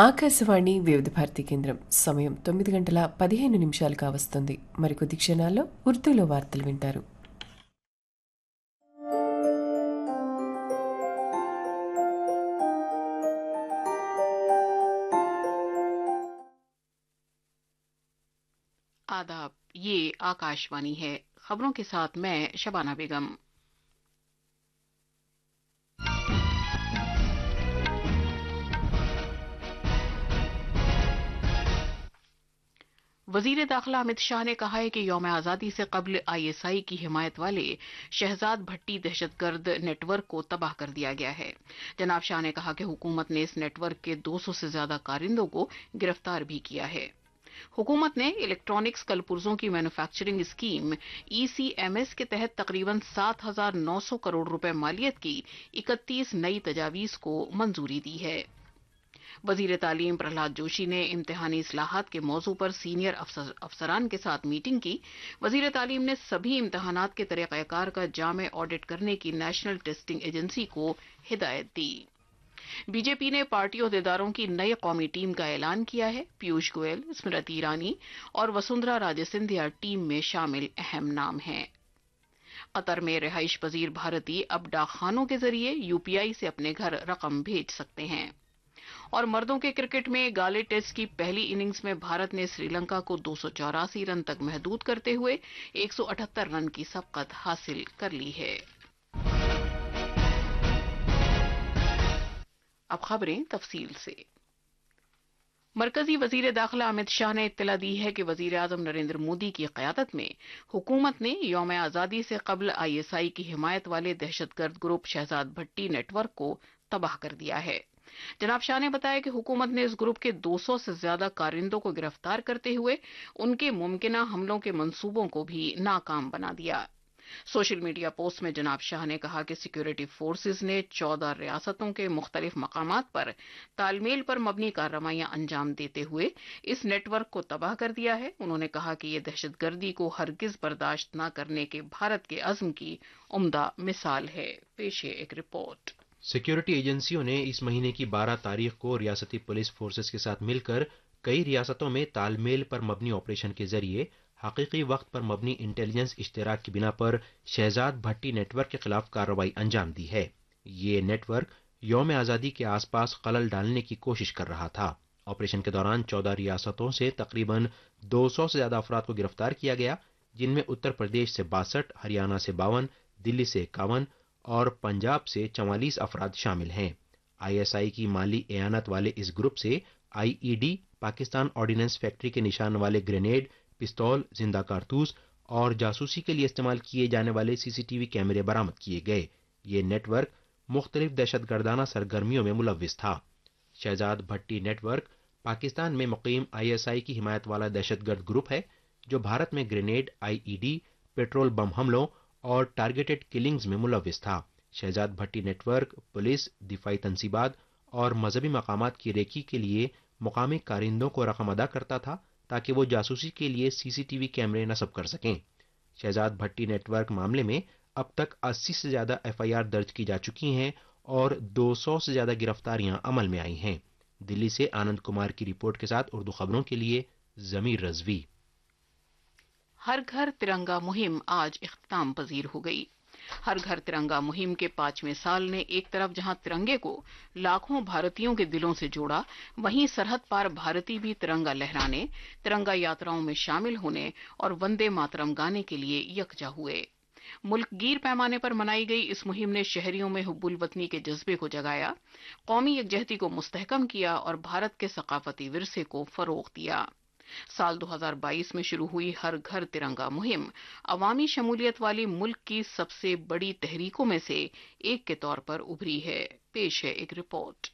ఆకాశవాణి వివిధ భారతి కేంద్రం సమయం 9:15 కావస్తుంది. మరికొద్ది క్షణాల్లో ఉర్దూలో వార్తలు వింటారు. आदाब, ये आकाशवाणी है। खबरों के साथ मैं शबाना बेगम। वजीर दाखिला अमित शाह ने कहा है कि यौम आज़ादी से कबल आईएसआई की हिमायत वाले शहजाद भट्टी दहशतगर्द नेटवर्क को तबाह कर दिया गया है। जनाब शाह ने कहा कि हुकूमत ने इस नेटवर्क के 200 से ज्यादा कारिंदों को गिरफ्तार भी किया है। हुकूमत ने इलेक्ट्रॉनिक्स कलपुर्जों की मैन्युफैक्चरिंग स्कीम ईसीएमएस के तहत तकरीबन 7,900 करोड़ रुपए मालियत की 31 नई तजावीज को मंजूरी दी है। वजीर तालीम प्रहलाद जोशी ने इम्तिहानी इस्लाहात के मौजू पर सीनियर अफसरान के साथ मीटिंग की। वजीर तालीम ने सभी इम्तिहानात के तरीक़ाकार का जामे ऑडिट करने की नेशनल टेस्टिंग एजेंसी को हिदायत दी। बीजेपी ने पार्टी अहदेदारों की नई कौमी टीम का ऐलान किया है। पीयूष गोयल, स्मृति ईरानी और वसुंधरा राजे सिंधिया टीम में शामिल अहम नाम हैं। कतर में रिहाइश पजीर भारतीय अब डाकखानों के जरिए यूपीआई से अपने घर रकम भेज सकते हैं। और मर्दों के क्रिकेट में गाले टेस्ट की पहली इनिंग्स में भारत ने श्रीलंका को 284 रन तक महदूद करते हुए 178 रन की सबकत हासिल कर ली है। अब खबरें तफसील से। मरकजी वजीर दाखिला अमित शाह ने इत्तला दी है कि वजीर आजम नरेंद्र मोदी की क़यादत में हुकूमत ने यौम आज़ादी से कबल आईएसआई की हिमायत वाले दहशतगर्द ग्रुप शहजाद भट्टी नेटवर्क को तबाह कर दिया है। जनाब शाह ने बताया कि हुकूमत ने इस ग्रुप के 200 से ज्यादा कारिंदों को गिरफ्तार करते हुए उनके मुमकिना हमलों के मंसूबों को भी नाकाम बना दिया। सोशल मीडिया पोस्ट में जनाब शाह ने कहा कि सिक्योरिटी फोर्सेस ने 14 रियासतों के मुख्तलिफ मकामात पर तालमेल पर मबनी कार्रवाइयां अंजाम देते हुए इस नेटवर्क को तबाह कर दिया है। उन्होंने कहा कि यह दहशतगर्दी को हरगिज बर्दाश्त न करने के भारत के अज़्म की उम्दा मिसाल है। पेश है एक रिपोर्ट। सिक्योरिटी एजेंसियों ने इस महीने की 12 तारीख को रियासती पुलिस फोर्सेस के साथ मिलकर कई रियासतों में तालमेल पर मबनी ऑपरेशन के जरिए हकीकी वक्त पर मबनी इंटेलिजेंस इश्तराक की बिना पर शहजाद भट्टी नेटवर्क के खिलाफ कार्रवाई अंजाम दी है। ये नेटवर्क यौम आज़ादी के आसपास खलल डालने की कोशिश कर रहा था। ऑपरेशन के दौरान 14 रियासतों से तकरीबन 200 से ज्यादा अफराद को गिरफ्तार किया गया, जिनमें उत्तर प्रदेश से 62, हरियाणा से 52, दिल्ली से 51 और पंजाब से 44 अफराद शामिल हैं। आईएसआई की माली एयानत वाले इस ग्रुप से आईईडी, पाकिस्तान ऑर्डिनेंस फैक्ट्री के निशान वाले ग्रेनेड, पिस्तौल, जिंदा कारतूस और जासूसी के लिए इस्तेमाल किए जाने वाले सीसीटीवी कैमरे बरामद किए गए। ये नेटवर्क मुख्तलिफ दहशतगर्दाना सरगर्मियों में मुलव्विस था। शहजाद भट्टी नेटवर्क पाकिस्तान में मुकीम आईएसआई की हिमायत वाला दहशतगर्द ग्रुप है, जो भारत में ग्रेनेड, आईईडी, पेट्रोल बम हमलों और टारगेटेड किलिंग्स में मुलव्विस था। शहजाद भट्टी नेटवर्क पुलिस, दिफाई तंसीबात और मजहबी मकामात की रेकी के लिए मुकामी कारिंदों को रकम अदा करता था ताकि वो जासूसी के लिए सीसीटीवी कैमरे नस्ब कर सकें। शहजाद भट्टी नेटवर्क मामले में अब तक 80 से ज्यादा एफआईआर दर्ज की जा चुकी हैं और 200 से ज्यादा गिरफ्तारियां अमल में आई हैं। दिल्ली से आनंद कुमार की रिपोर्ट के साथ उर्दू खबरों के लिए जमीर रजवी। हर घर तिरंगा मुहिम आज इख्तिताम पजीर हो गई। हर घर तिरंगा मुहिम के 5वें साल ने एक तरफ जहां तिरंगे को लाखों भारतीयों के दिलों से जोड़ा, वहीं सरहद पार भारतीय भी तिरंगा लहराने, तिरंगा यात्राओं में शामिल होने और वंदे मातरम गाने के लिए यकजा हुए। मुल्क गीर पैमाने पर मनाई गई इस मुहिम ने शहरियों में हुब्बुल वतनी के जज्बे को जगाया, कौमी यकजहती को मुस्तहकम किया और भारत के सकाफती विरसे को फरोग दिया। साल 2022 में शुरू हुई हर घर तिरंगा मुहिम अवामी शमूलियत वाली मुल्क की सबसे बड़ी तहरीकों में से एक के तौर पर उभरी है। पेश है एक रिपोर्ट।